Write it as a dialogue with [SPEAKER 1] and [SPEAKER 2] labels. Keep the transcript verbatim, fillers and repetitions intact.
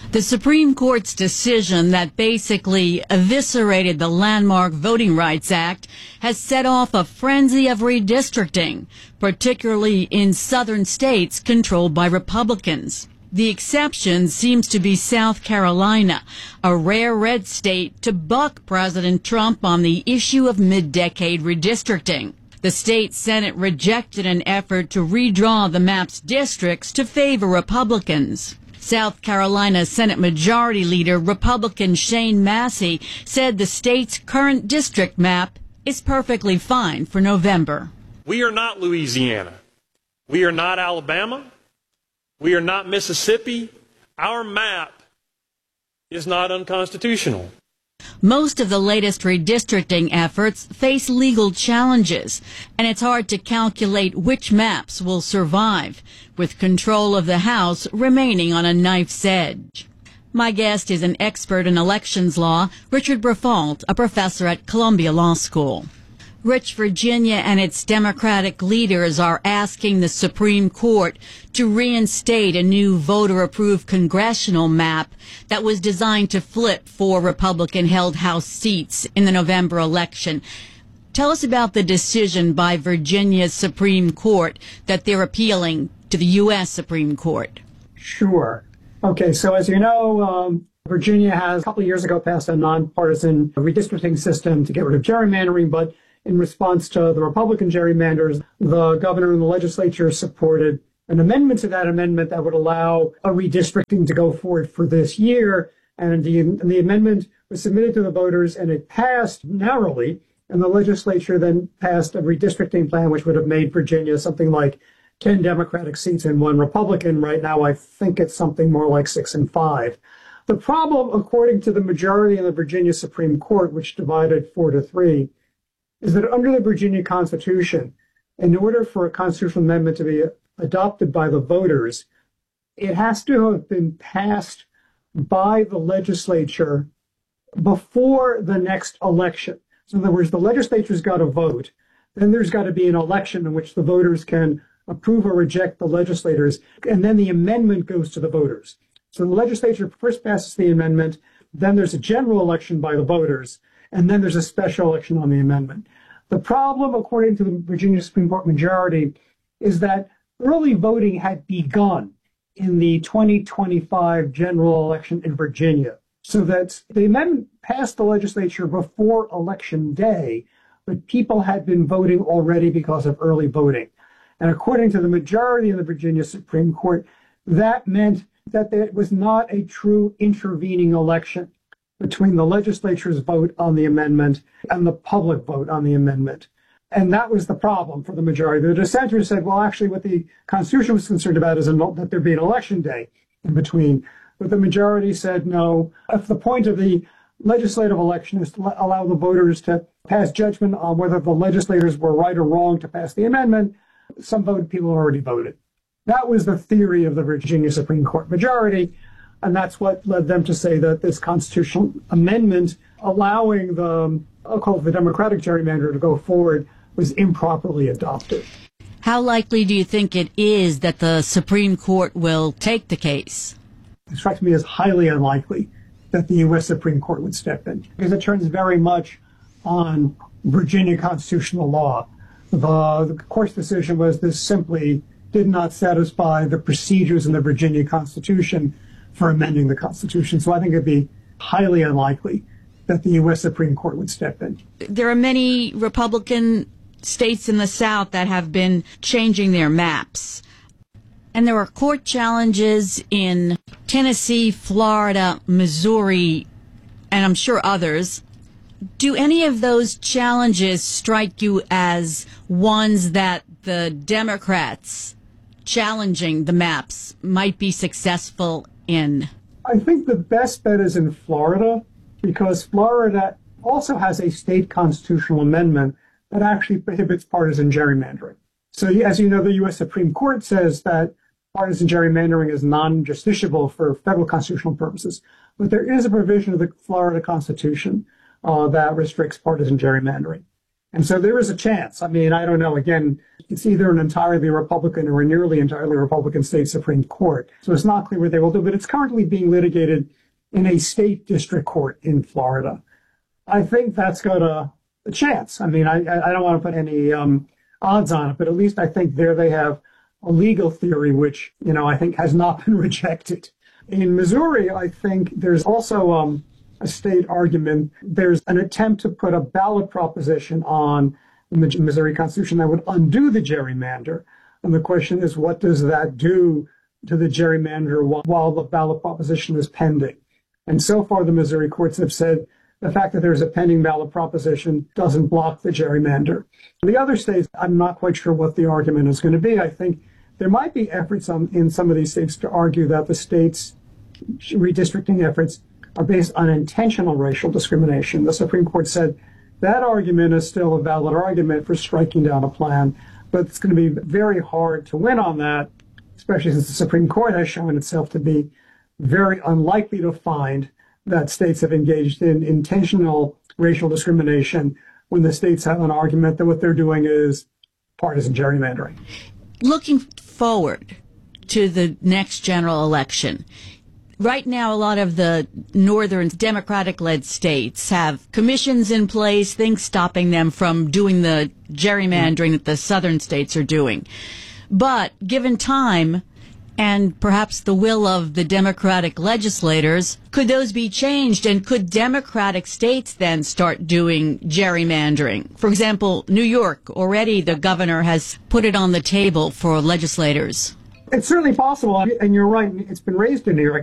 [SPEAKER 1] The Supreme Court's decision that basically eviscerated the landmark Voting Rights Act has set off a frenzy of redistricting, particularly in southern states controlled by Republicans. The exception seems to be South Carolina, a rare red state to buck President Trump on the issue of mid-decade redistricting. The state Senate rejected an effort to redraw the map's districts to favor Republicans. South Carolina Senate Majority Leader Republican Shane Massey said the state's current district map is perfectly fine for November.
[SPEAKER 2] We are not Louisiana. We are not Alabama. We are not Mississippi. Our map is not unconstitutional.
[SPEAKER 1] Most of the latest redistricting efforts face legal challenges, and it's hard to calculate which maps will survive, with control of the House remaining on a knife's edge. My guest is an expert in elections law, Richard Briffault, a professor at Columbia Law School. Rich, Virginia and its Democratic leaders are asking the Supreme Court to reinstate a new voter-approved congressional map that was designed to flip four Republican-held House seats in the November election. Tell us about the decision by Virginia's Supreme Court that they're appealing to the U S Supreme Court.
[SPEAKER 3] Sure. Okay, so as you know, um, Virginia has a couple of years ago passed a nonpartisan redistricting system to get rid of gerrymandering, but in response to the Republican gerrymanders, the governor and the legislature supported an amendment to that amendment that would allow a redistricting to go forward for this year. And the, and the amendment was submitted to the voters, and it passed narrowly. And the legislature then passed a redistricting plan, which would have made Virginia something like ten Democratic seats and one Republican. Right now, I think it's something more like six and five. The problem, according to the majority in the Virginia Supreme Court, which divided four to three, is that under the Virginia Constitution, in order for a constitutional amendment to be adopted by the voters, it has to have been passed by the legislature before the next election. So in other words, the legislature's got to vote. Then there's got to be an election in which the voters can approve or reject the legislators, and then the amendment goes to the voters. So the legislature first passes the amendment, then there's a general election by the voters, and then there's a special election on the amendment. The problem, according to the Virginia Supreme Court majority, is that early voting had begun in the twenty twenty-five general election in Virginia, so that the amendment passed the legislature before Election Day, but people had been voting already because of early voting. And according to the majority in the Virginia Supreme Court, that meant that it was not a true intervening election between the legislature's vote on the amendment and the public vote on the amendment. And that was the problem for the majority. The dissenters said, well, actually, what the Constitution was concerned about is that there be an election day in between. But the majority said, no, if the point of the legislative election is to allow the voters to pass judgment on whether the legislators were right or wrong to pass the amendment, some vote people already voted. That was the theory of the Virginia Supreme Court majority. And that's what led them to say that this constitutional amendment allowing the, I'll call it the Democratic gerrymander to go forward was improperly adopted.
[SPEAKER 1] How likely do you think it is that the Supreme Court will take the case?
[SPEAKER 3] It strikes me as highly unlikely that the U S Supreme Court would step in, because it turns very much on Virginia constitutional law. The, the court's decision was this simply did not satisfy the procedures in the Virginia Constitution for amending the Constitution. So I think it'd be highly unlikely that the U S Supreme Court would step in.
[SPEAKER 1] There are many Republican states in the South that have been changing their maps. And there are court challenges in Tennessee, Florida, Missouri, and I'm sure others. Do any of those challenges strike you as ones that the Democrats challenging the maps might be successful in?
[SPEAKER 3] I think the best bet is in Florida, because Florida also has a state constitutional amendment that actually prohibits partisan gerrymandering. So as you know, the U S Supreme Court says that partisan gerrymandering is non-justiciable for federal constitutional purposes. But there is a provision of the Florida Constitution uh, that restricts partisan gerrymandering. And so there is a chance. I mean, I don't know. Again, it's either an entirely Republican or a nearly entirely Republican state Supreme Court. So it's not clear what they will do, but it's currently being litigated in a state district court in Florida. I think that's got a, a chance. I mean, I, I don't want to put any um, odds on it, but at least I think there they have a legal theory, which, you know, I think has not been rejected. In Missouri, I think there's also um, a state argument. There's an attempt to put a ballot proposition on the Missouri Constitution that would undo the gerrymander. And the question is, what does that do to the gerrymander while, while the ballot proposition is pending? And so far, the Missouri courts have said the fact that there's a pending ballot proposition doesn't block the gerrymander. The other states, I'm not quite sure what the argument is going to be. I think there might be efforts on, in some of these states to argue that the states' redistricting efforts are based on intentional racial discrimination. The Supreme Court said that argument is still a valid argument for striking down a plan, but it's going to be very hard to win on that, especially since the Supreme Court has shown itself to be very unlikely to find that states have engaged in intentional racial discrimination when the states have an argument that what they're doing is partisan gerrymandering.
[SPEAKER 1] Looking forward to the next general election, right now, a lot of the northern Democratic-led states have commissions in place, things stopping them from doing the gerrymandering that the southern states are doing. But given time and perhaps the will of the Democratic legislators, could those be changed? And could Democratic states then start doing gerrymandering? For example, New York, already the governor has put it on the table for legislators.
[SPEAKER 3] It's certainly possible, and you're right, it's been raised in New York.